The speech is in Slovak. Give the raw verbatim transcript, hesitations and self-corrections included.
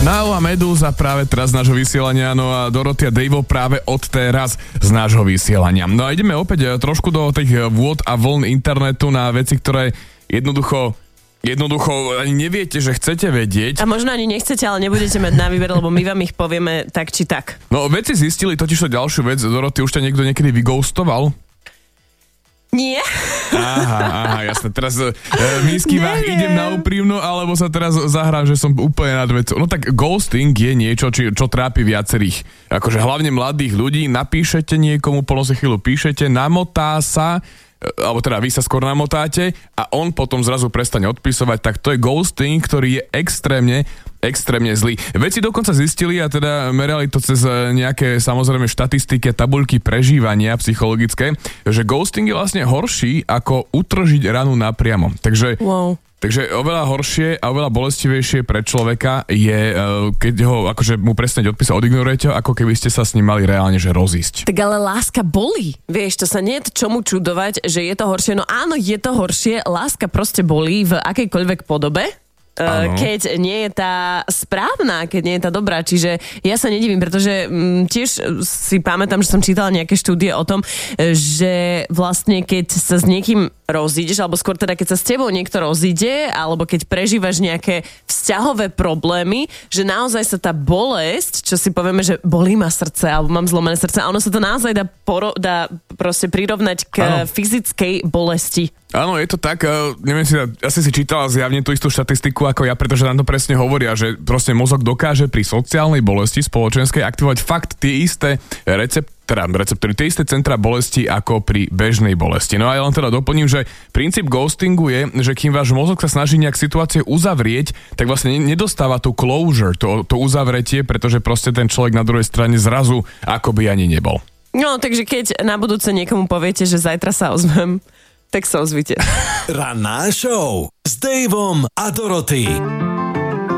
Now a Medúza práve teraz z nášho vysielania, no a Dorothy a Dave'o práve od teraz z nášho vysielania. No a ideme opäť trošku do tých vôd a vln internetu na veci, ktoré jednoducho Jednoducho ani neviete, že chcete vedieť. A možno ani nechcete, ale nebudete mať na výber, lebo my vám ich povieme tak či tak. No veci zistili totiž to ďalšiu vec. Dorothy, už ťa niekto niekedy vyghostoval? Nie. Aha, aha, jasné. Teraz e, mísky vách, idem na úprimnú, alebo sa teraz zahrám, že som úplne nad vecou. No tak ghosting je niečo, či, čo trápi viacerých. Akože hlavne mladých ľudí. Napíšete niekomu, polose chvíľu píšete, namotá sa, alebo teda vy sa skôr namotáte a on potom zrazu prestane odpisovať, tak to je ghosting, ktorý je extrémne, extrémne zlý. Veci dokonca zistili a teda merali to cez nejaké samozrejme štatistiky a tabuľky prežívania psychologické, že ghosting je vlastne horší ako utržiť ranu napriamo. Takže wow. Takže oveľa horšie a oveľa bolestivejšie pre človeka je, keď ho akože mu prestane odpísať, odignorujete ho, ako keby ste sa s ním mali reálne že rozísť. Tak ale láska bolí. Vieš, to sa nie je čomu čudovať, že je to horšie. No áno, je to horšie. Láska proste bolí v akejkoľvek podobe. Ano. Keď nie je tá správna, keď nie je tá dobrá. Čiže ja sa nedivím, pretože m, tiež si pamätám, že som čítala nejaké štúdie o tom, že vlastne keď sa s niekým rozídeš, alebo skôr teda keď sa s tebou niekto rozíde, alebo keď prežívaš nejaké vzťahové problémy, že naozaj sa tá bolesť, čo si povieme, že bolí ma srdce, alebo mám zlomené srdce, a ono sa to naozaj dá, poro- dá proste prirovnať k ano. fyzickej bolesti. Áno, je to tak, neviem si, asi si čítala zjavne tú istú štatistiku ako ja, pretože nám to presne hovoria, že proste mozog dokáže pri sociálnej bolesti spoločenskej aktivovať fakt tie isté recept, teda receptory, tie isté centra bolesti ako pri bežnej bolesti. No a ja len teda doplním, že princíp ghostingu je, že kým váš mozog sa snaží nejak situácie uzavrieť, tak vlastne nedostáva tú closure, to, to uzavretie, pretože proste ten človek na druhej strane zrazu akoby ani nebol. No, takže keď na budúce niekomu poviete, že zajtra sa ozvem, tak sa ozvite. Ranná show s Daveom a Dorothy.